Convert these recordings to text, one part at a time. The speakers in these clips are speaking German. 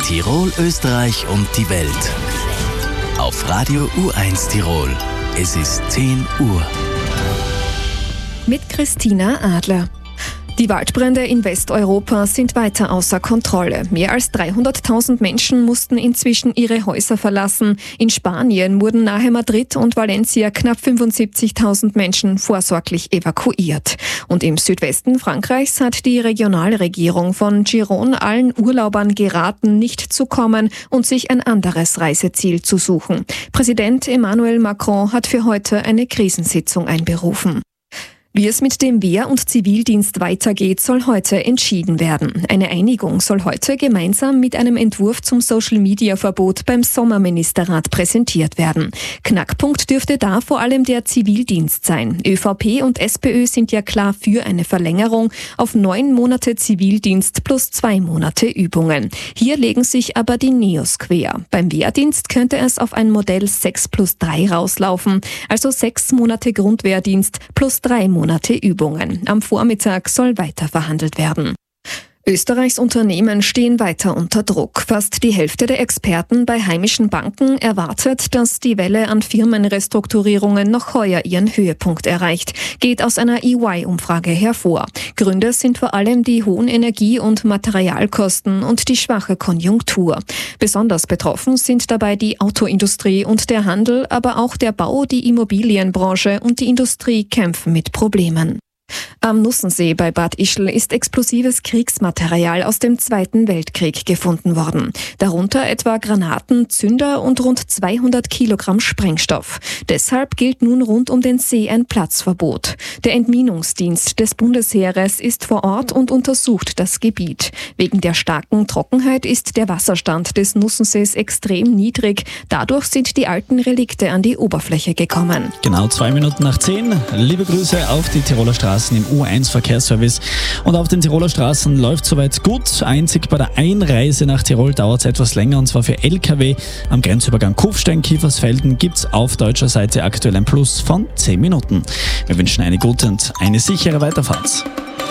Tirol, Österreich und die Welt. Auf Radio U1 Tirol. Es ist 10 Uhr. Mit Christina Adler. Die Waldbrände in Westeuropa sind weiter außer Kontrolle. Mehr als 300.000 Menschen mussten inzwischen ihre Häuser verlassen. In Spanien wurden nahe Madrid und Valencia knapp 75.000 Menschen vorsorglich evakuiert. Und im Südwesten Frankreichs hat die Regionalregierung von Gironde allen Urlaubern geraten, nicht zu kommen und sich ein anderes Reiseziel zu suchen. Präsident Emmanuel Macron hat für heute eine Krisensitzung einberufen. Wie es mit dem Wehr- und Zivildienst weitergeht, soll heute entschieden werden. Eine Einigung soll heute gemeinsam mit einem Entwurf zum Social-Media-Verbot beim Sommerministerrat präsentiert werden. Knackpunkt dürfte da vor allem der Zivildienst sein. ÖVP und SPÖ sind ja klar für eine Verlängerung auf 9 Monate Zivildienst plus 2 Monate Übungen. Hier legen sich aber die Neos quer. Beim Wehrdienst könnte es auf ein Modell 6+3 rauslaufen, also 6 Monate Grundwehrdienst plus 3 Monate Übungen. Am Vormittag soll weiter verhandelt werden. Österreichs Unternehmen stehen weiter unter Druck. Fast die Hälfte der Experten bei heimischen Banken erwartet, dass die Welle an Firmenrestrukturierungen noch heuer ihren Höhepunkt erreicht, geht aus einer EY-Umfrage hervor. Gründe sind vor allem die hohen Energie- und Materialkosten und die schwache Konjunktur. Besonders betroffen sind dabei die Autoindustrie und der Handel, aber auch der Bau, die Immobilienbranche und die Industrie kämpfen mit Problemen. Am Nussensee bei Bad Ischl ist explosives Kriegsmaterial aus dem Zweiten Weltkrieg gefunden worden. Darunter etwa Granaten, Zünder und rund 200 Kilogramm Sprengstoff. Deshalb gilt nun rund um den See ein Platzverbot. Der Entminungsdienst des Bundesheeres ist vor Ort und untersucht das Gebiet. Wegen der starken Trockenheit ist der Wasserstand des Nussensees extrem niedrig. Dadurch sind die alten Relikte an die Oberfläche gekommen. Genau 2 Minuten nach 10. Liebe Grüße auf die Tiroler Straßen im U1 Verkehrsservice. Und auf den Tiroler Straßen läuft soweit gut. Einzig bei der Einreise nach Tirol dauert es etwas länger, und zwar für LKW. Am Grenzübergang Kufstein-Kiefersfelden gibt es auf deutscher Seite aktuell ein Plus von 10 Minuten. Wir wünschen eine gute und eine sichere Weiterfahrt.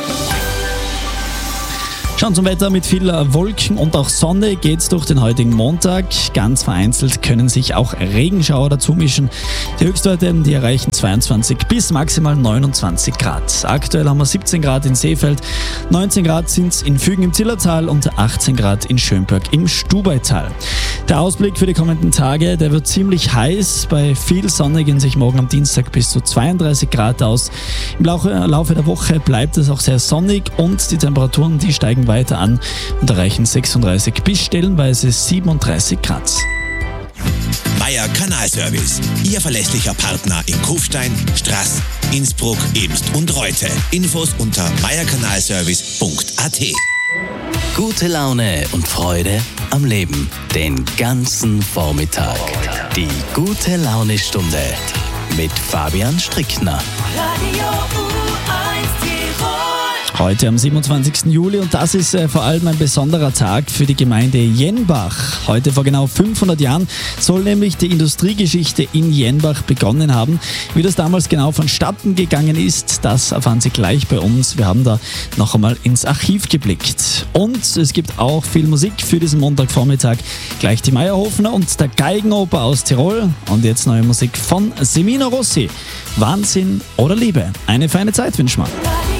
Schauen zum Wetter. Mit viel Wolken und auch Sonne geht's durch den heutigen Montag. Ganz vereinzelt können sich auch Regenschauer dazu mischen. Die Höchstwerte, die erreichen 22 bis maximal 29 Grad. Aktuell haben wir 17 Grad in Seefeld, 19 Grad sind es in Fügen im Zillertal und 18 Grad in Schönberg im Stubaital. Der Ausblick für die kommenden Tage, der wird ziemlich heiß. Bei viel Sonne gehen sich morgen am Dienstag bis zu 32 Grad aus. Im Laufe der Woche bleibt es auch sehr sonnig und die Temperaturen, die steigen weiter an und erreichen 36 bis stellenweise 37 Grad. Meier Kanalservice, Ihr verlässlicher Partner in Kufstein, Straß, Innsbruck, Ebst und Reute. Infos unter meierkanalservice.at. Gute Laune und Freude am Leben. Den ganzen Vormittag. Die gute Laune-Stunde mit Fabian Strickner. Radio U1 Tirol. Heute am 27. Juli, und das ist vor allem ein besonderer Tag für die Gemeinde Jenbach. Heute vor genau 500 Jahren soll nämlich die Industriegeschichte in Jenbach begonnen haben. Wie das damals genau vonstatten gegangen ist, das erfahren Sie gleich bei uns. Wir haben da noch einmal ins Archiv geblickt. Und es gibt auch viel Musik für diesen Montagvormittag. Gleich die Meierhofner und der Geigenoper aus Tirol. Und jetzt neue Musik von Semino Rossi. Wahnsinn oder Liebe. Eine feine Zeit wünschen wir.